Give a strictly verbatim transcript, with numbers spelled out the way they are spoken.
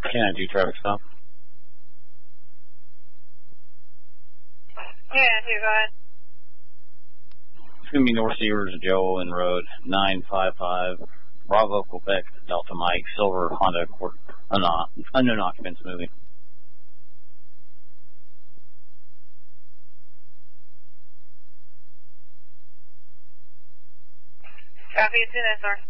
Can I do traffic stop? Yeah, here, go ahead. It's going to be North Severs, Joel Road, nine five five, Bravo, Quebec, Delta Mike, Silver, Honda, Accord, unknown, unknown occupants moving. Copy, it's in S R.